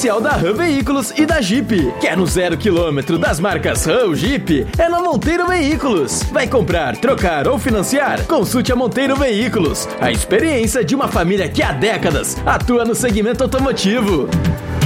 oficial da Ram Veículos e da Jeep. Quer no 0 km das marcas Ram ou Jeep? É na Monteiro Veículos. Vai comprar, trocar ou financiar? Consulte a Monteiro Veículos. A experiência de uma família que há décadas atua no segmento automotivo.